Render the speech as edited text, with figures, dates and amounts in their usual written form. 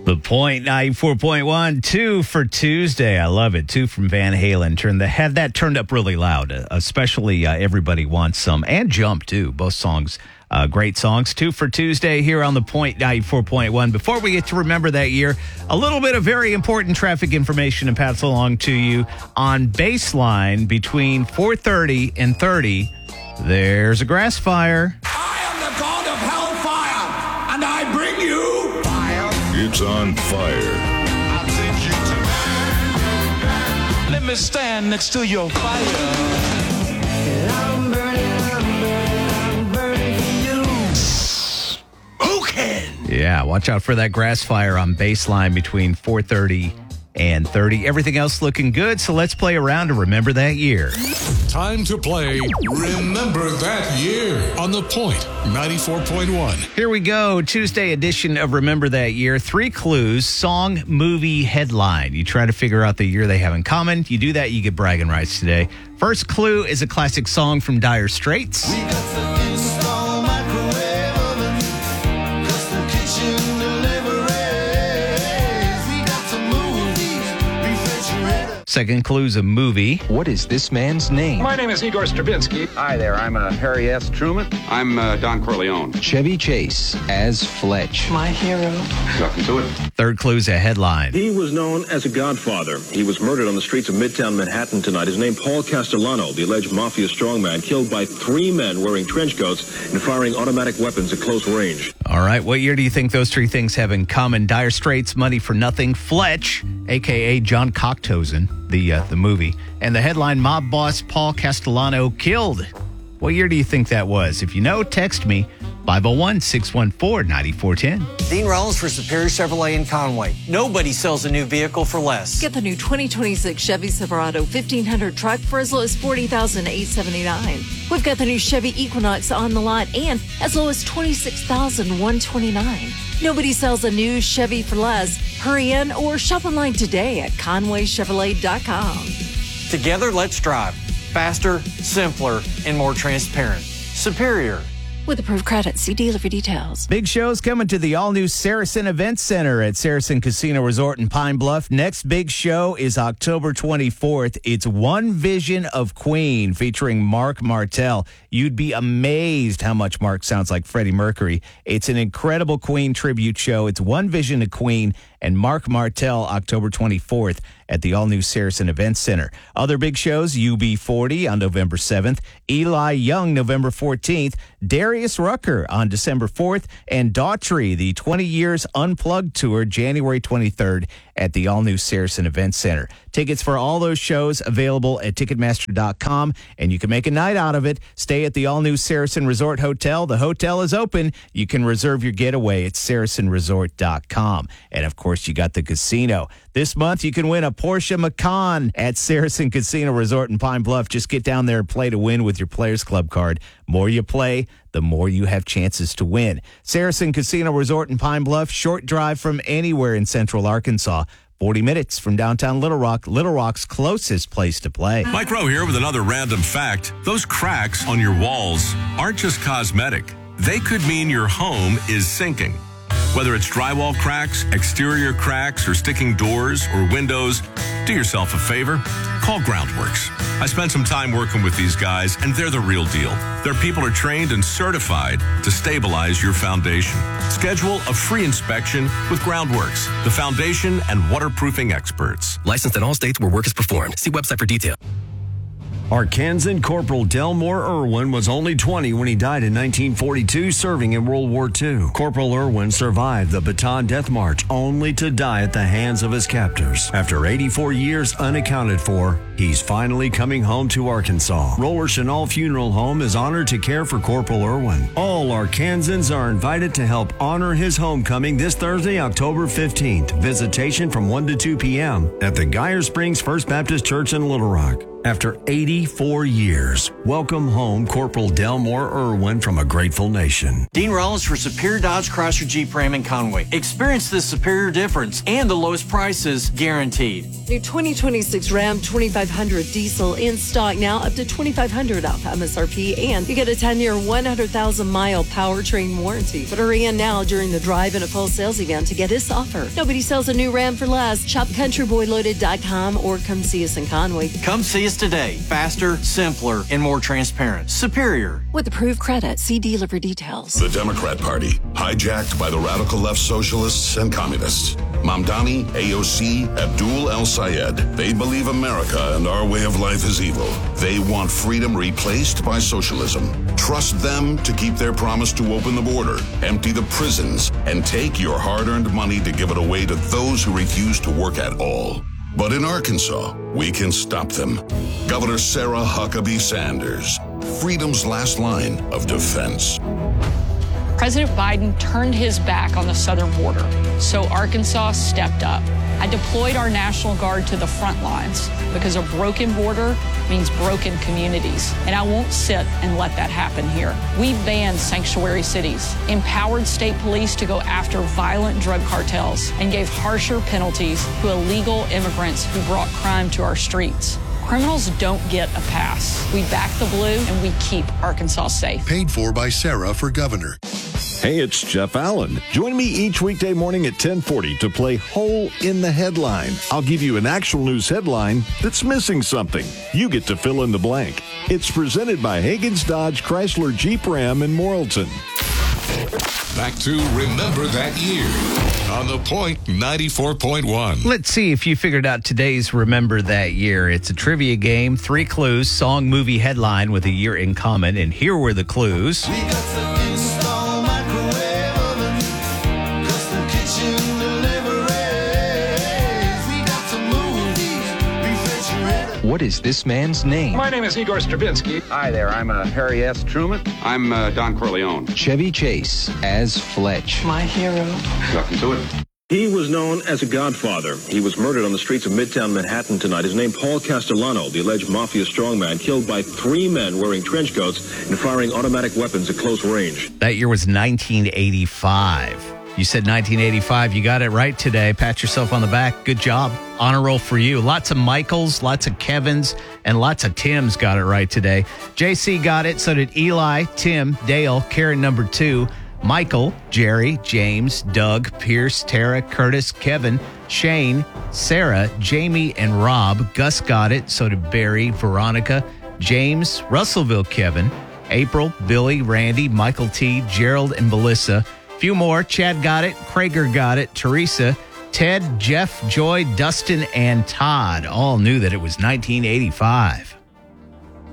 The Point 94.1, 2 for Tuesday. I love it. 2 from Van Halen. Had that turned up really loud, especially Everybody Wants Some, and Jump, too. Both songs, great songs. 2 for Tuesday here on The Point 94.1. Before we get to Remember That Year, a little bit of very important traffic information to pass along to you. On Baseline, between 4:30 and 30, there's a grass fire. I am the god of hellfire, and I bring you fire. It's on fire. I'll take you to. Let me stand next to your fire. I'm burning for you. Who can? Yeah, watch out for that grass fire on Baseline between 4:30 and 30. Everything else looking good, so let's play around to Remember That Year. Time to play Remember That Year on The Point 94.1. Here we go, Tuesday edition of Remember That Year. 3 clues, song, movie, headline. You try to figure out the year they have in common. You do that, you get bragging rights today. First clue is a classic song from Dire Straits. We got the install microwave oven, custom kitchen deliveries. We got the movies, refrigerator. Second clue is a movie. What is this man's name? My name is Igor Stravinsky. Hi there, I'm Harry S. Truman. I'm Don Corleone. Chevy Chase as Fletch. My hero. Welcome to it. Third clue is a headline. He was known as a godfather. He was murdered on the streets of Midtown Manhattan tonight. His name, Paul Castellano, the alleged mafia strongman, killed by 3 men wearing trench coats and firing automatic weapons at close range. All right, what year do you think those 3 things have in common? Dire Straits, Money for Nothing, Fletch, a.k.a. John Cocktosen, the movie, and the headline, Mob Boss Paul Castellano killed. What year do you think that was? If you know, text me, 501-614-9410. Dean Rollins for Superior Chevrolet in Conway. Nobody sells a new vehicle for less. Get the new 2026 Chevy Silverado 1500 truck for as low as $40,879. We've got the new Chevy Equinox on the lot and as low as $26,129. Nobody sells a new Chevy for less. Hurry in or shop online today at conwaychevrolet.com. Together, let's drive. Faster, simpler, and more transparent. Superior. With approved credit, see dealer for details. Big shows coming to the all-new Saracen Event Center at Saracen Casino Resort in Pine Bluff. Next big show is October 24th. It's One Vision of Queen featuring Mark Martel. You'd be amazed how much Mark sounds like Freddie Mercury. It's an incredible Queen tribute show. It's One Vision of Queen and Mark Martel, October 24th at the all-new Saracen Event Center. Other big shows, UB40 on November 7th, Eli Young November 14th, Darius Rucker on December 4th, and Daughtry, the 20 Years Unplugged Tour, January 23rd at the all-new Saracen Event Center. Tickets for all those shows available at Ticketmaster.com, and you can make a night out of it. Stay at the all-new Saracen Resort Hotel. The hotel is open. You can reserve your getaway at SaracenResort.com. And, of course, you got the casino. This month, you can win a Porsche Macan at Saracen Casino Resort in Pine Bluff. Just get down there and play to win with your Players Club card. More you play, the more you have chances to win. Saracen Casino Resort in Pine Bluff, short drive from anywhere in central Arkansas. 40 minutes from downtown Little Rock, Little Rock's closest place to play. Mike Rowe here with another random fact. Those cracks on your walls aren't just cosmetic. They could mean your home is sinking. Whether it's drywall cracks, exterior cracks, or sticking doors or windows, do yourself a favor. Call Groundworks. I spent some time working with these guys, and they're the real deal. Their people are trained and certified to stabilize your foundation. Schedule a free inspection with Groundworks, the foundation and waterproofing experts. Licensed in all states where work is performed. See website for detail. Arkansan Corporal Delmore Irwin was only 20 when he died in 1942 serving in World War II. Corporal Irwin survived the Bataan Death March only to die at the hands of his captors. After 84 years unaccounted for, he's finally coming home to Arkansas. Roller Chenal Funeral Home is honored to care for Corporal Irwin. All Arkansans are invited to help honor his homecoming this Thursday, October 15th. Visitation from 1 to 2 p.m. at the Geyer Springs First Baptist Church in Little Rock. After 84 years, welcome home Corporal Delmore Irwin from a grateful nation. Dean Rollins for Superior Dodge Chrysler Jeep Ram in Conway. Experience the superior difference and the lowest prices guaranteed. New 2026 Ram 2500 diesel in stock now, up to $2,500 off MSRP, and you get a 10-year, 100,000-mile powertrain warranty. But hurry in now during the drive-in at full sales event to get this offer. Nobody sells a new Ram for less. Shop countryboyloaded.com or come see us in Conway. Come see us today. Faster, simpler, and more transparent. Superior. With approved credit, see dealer for details. The Democrat Party, hijacked by the radical left socialists and communists. Mamdani, AOC, Abdul El-Sayed. They believe America and our way of life is evil. They want freedom replaced by socialism. Trust them to keep their promise to open the border, empty the prisons, and take your hard-earned money to give it away to those who refuse to work at all. But in Arkansas, we can stop them. Governor Sarah Huckabee Sanders, freedom's last line of defense. President Biden turned his back on the southern border, so Arkansas stepped up. I deployed our National Guard to the front lines because a broken border means broken communities, and I won't sit and let that happen here. We banned sanctuary cities, empowered state police to go after violent drug cartels, and gave harsher penalties to illegal immigrants who brought crime to our streets. Criminals don't get a pass. We back the blue and we keep Arkansas safe. Paid for by Sarah for governor. Hey, it's Jeff Allen. Join me each weekday morning at 10:40 to play Hole in the Headline. I'll give you an actual news headline that's missing something. You get to fill in the blank. It's presented by Hagen's Dodge Chrysler Jeep Ram in Morrilton. Back to Remember That Year on The Point 94.1. Let's see if you figured out today's Remember That Year. It's a trivia game, 3 clues, song, movie, headline with a year in common. And here were the clues. We got to install microwave oven, custom kitchen deliveries. We got to move these refrigerators. What is this man's name? My name is Igor Stravinsky. Hi there, I'm Harry S. Truman. I'm Don Corleone. Chevy Chase as Fletch. My hero. Welcome to it. He was known as a godfather. He was murdered on the streets of Midtown Manhattan tonight. His name, Paul Castellano, the alleged mafia strongman, killed by 3 men wearing trench coats and firing automatic weapons at close range. That year was 1985. You said 1985. You got it right today. Pat yourself on the back. Good job. Honor roll for you. Lots of Michaels, lots of Kevins, and lots of Tims got it right today. JC got it. So did Eli, Tim, Dale, Karen number 2, Michael, Jerry, James, Doug, Pierce, Tara, Curtis, Kevin, Shane, Sarah, Jamie, and Rob. Gus got it. So did Barry, Veronica, James, Russellville, Kevin, April, Billy, Randy, Michael T, Gerald, and Melissa. Few more. Chad got it. Krager got it. Teresa, Ted, Jeff, Joy, Dustin, and Todd all knew that it was 1985.